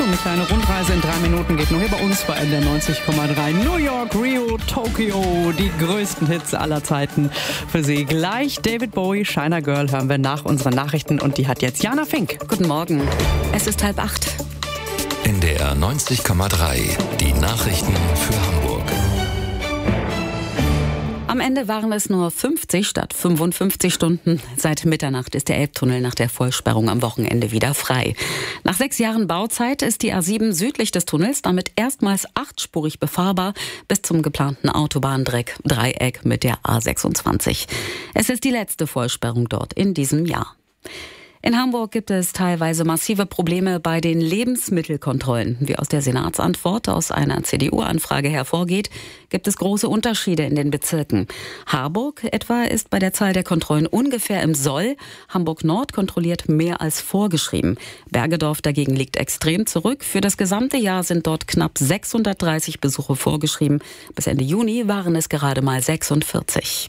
dazu. Eine kleine Rundreise in 3 Minuten geht nur hier bei uns bei NDR 90,3. New York, Rio, Tokio, die größten Hits aller Zeiten für Sie. Gleich David Bowie, China Girl hören wir nach unseren Nachrichten und die hat jetzt Jana Fink. Guten Morgen, es ist 7:30. NDR 90,3, die Nachrichten für Hamburg. Am Ende waren es nur 50 statt 55 Stunden. Seit Mitternacht ist der Elbtunnel nach der Vollsperrung am Wochenende wieder frei. Nach 6 Jahren Bauzeit ist die A7 südlich des Tunnels damit erstmals 8-spurig befahrbar bis zum geplanten Autobahndreieck mit der A26. Es ist die letzte Vollsperrung dort in diesem Jahr. In Hamburg gibt es teilweise massive Probleme bei den Lebensmittelkontrollen. Wie aus der Senatsantwort aus einer CDU-Anfrage hervorgeht, gibt es große Unterschiede in den Bezirken. Harburg etwa ist bei der Zahl der Kontrollen ungefähr im Soll. Hamburg-Nord kontrolliert mehr als vorgeschrieben. Bergedorf dagegen liegt extrem zurück. Für das gesamte Jahr sind dort knapp 630 Besuche vorgeschrieben. Bis Ende Juni waren es gerade mal 46.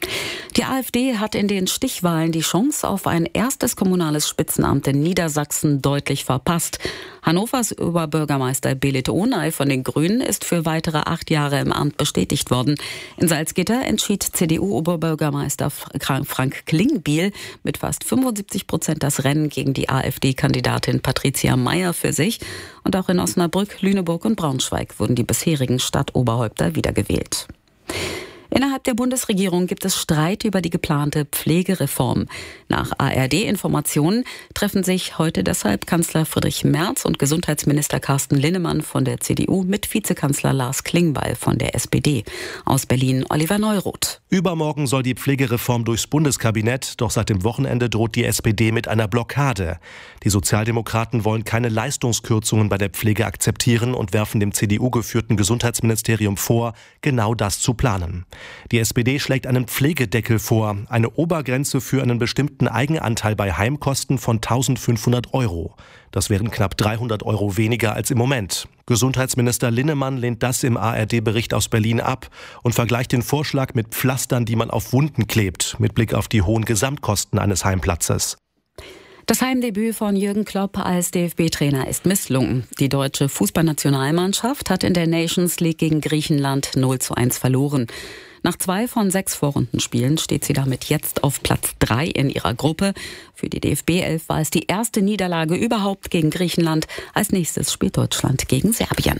Die AfD hat in den Stichwahlen die Chance auf ein erstes kommunales Spitzenamt in Niedersachsen deutlich verpasst. Hannovers Oberbürgermeister Belit Onay von den Grünen ist für weitere 8 Jahre im Amt bestätigt worden. In Salzgitter entschied CDU-Oberbürgermeister Frank Klingbiel mit fast 75% das Rennen gegen die AfD-Kandidatin Patricia Meyer für sich. Und auch in Osnabrück, Lüneburg und Braunschweig wurden die bisherigen Stadtoberhäupter wiedergewählt. Innerhalb der Bundesregierung gibt es Streit über die geplante Pflegereform. Nach ARD-Informationen treffen sich heute deshalb Kanzler Friedrich Merz und Gesundheitsminister Carsten Linnemann von der CDU mit Vizekanzler Lars Klingbeil von der SPD. Aus Berlin Oliver Neuroth. Übermorgen soll die Pflegereform durchs Bundeskabinett, doch seit dem Wochenende droht die SPD mit einer Blockade. Die Sozialdemokraten wollen keine Leistungskürzungen bei der Pflege akzeptieren und werfen dem CDU-geführten Gesundheitsministerium vor, genau das zu planen. Die SPD schlägt einen Pflegedeckel vor, eine Obergrenze für einen bestimmten Eigenanteil bei Heimkosten von 1.500 €. Das wären knapp 300 € weniger als im Moment. Gesundheitsminister Linnemann lehnt das im ARD-Bericht aus Berlin ab und vergleicht den Vorschlag mit Pflastern, die man auf Wunden klebt, mit Blick auf die hohen Gesamtkosten eines Heimplatzes. Das Heimdebüt von Jürgen Klopp als DFB-Trainer ist misslungen. Die deutsche Fußballnationalmannschaft hat in der Nations League gegen Griechenland 0:1 verloren. Nach 2 von 6 Vorrundenspielen steht sie damit jetzt auf Platz 3 in ihrer Gruppe. Für die DFB-11 war es die erste Niederlage überhaupt gegen Griechenland. Als nächstes spielt Deutschland gegen Serbien.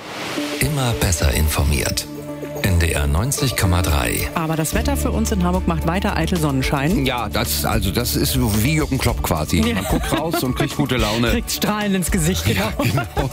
Immer besser informiert. NDR 90,3. Aber das Wetter für uns in Hamburg macht weiter eitel Sonnenschein. Ja, das ist wie Jürgen Klopp quasi. Ja. Man guckt raus und kriegt gute Laune. Kriegt Strahlen ins Gesicht, genau. Ja, genau.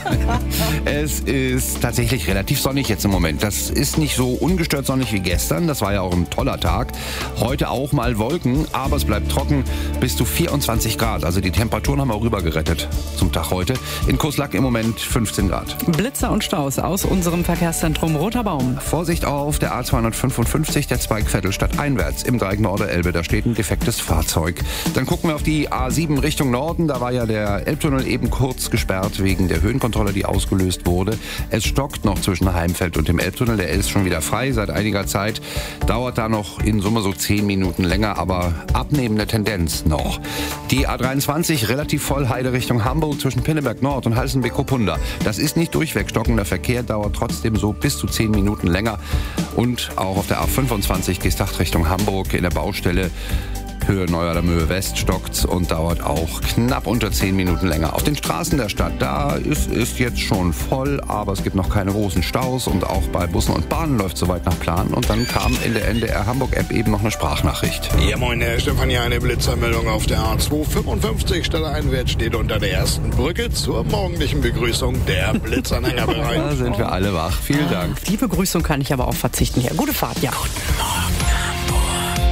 Es ist tatsächlich relativ sonnig jetzt im Moment. Das ist nicht so ungestört sonnig wie gestern. Das war ja auch ein toller Tag. Heute auch mal Wolken, aber es bleibt trocken bis zu 24 Grad. Also die Temperaturen haben wir rüber gerettet zum Tag heute. In Kuslak im Moment 15 Grad. Blitzer und Staus aus unserem Verkehrszentrum Roter Baum. Vorsicht auf der A255, der Zweig Vettelstadt einwärts im Dreieck Norderelbe. Da steht ein defektes Fahrzeug. Dann gucken wir auf die A7 Richtung Norden. Da war ja der Elbtunnel eben kurz gesperrt wegen der Höhenkontrolle, die ausgelöst wurde. Es stockt noch zwischen Heimfeld und dem Elbtunnel. Der ist schon wieder frei seit einiger Zeit. Dauert da noch in Summe so 10 Minuten länger, aber abnehmende Tendenz noch. Die A23 relativ voll Heide Richtung Hamburg zwischen Pinneberg Nord und Halstenbek-Kopunda. Das ist nicht durchweg stockender Verkehr, dauert trotzdem so bis zu 10 Minuten länger. Und auch auf der A25 Geesthacht Richtung Hamburg in der Baustelle Höhe Neuer-Möhe West stockt's und dauert auch knapp unter 10 Minuten länger. Auf den Straßen der Stadt, da ist jetzt schon voll, aber es gibt noch keine großen Staus und auch bei Bussen und Bahnen läuft soweit nach Plan. Und dann kam in der NDR Hamburg-App eben noch eine Sprachnachricht. Ja moin, Herr Stefan, hier eine Blitzermeldung auf der A255 stadteinwärts steht unter der ersten Brücke zur morgendlichen Begrüßung der Blitzanhänger bereit. Da sind wir alle wach. Vielen Dank. Auf die Begrüßung kann ich aber auch verzichten hier. Gute Fahrt, ja. Guten Morgen, Hamburg.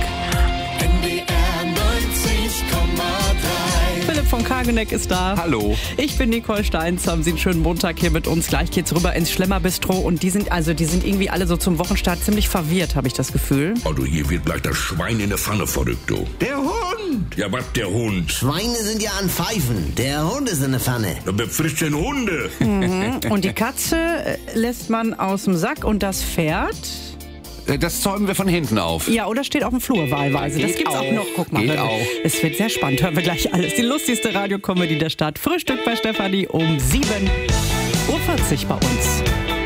Philipp von Kageneck ist da. Hallo. Ich bin Nicole Steins. Haben Sie einen schönen Montag hier mit uns. Gleich geht's rüber ins Schlemmerbistro. Und die sind irgendwie alle so zum Wochenstart ziemlich verwirrt, habe ich das Gefühl. Oh, du, hier wird gleich das Schwein in der Pfanne verrückt, du. Der Hund! Ja, was, der Hund? Schweine sind ja an Pfeifen. Der Hund ist in der Pfanne. Da befrischt den Hunde. Und die Katze lässt man aus dem Sack und das Pferd Das zäumen wir von hinten auf. Ja, oder steht auf dem Flur wahlweise. Das gibt's auch noch. Guck mal. Geht auch. Es wird sehr spannend. Hören wir gleich alles. Die lustigste Radiokomödie der Stadt. Frühstück bei Stefanie um 7:40 Uhr bei uns.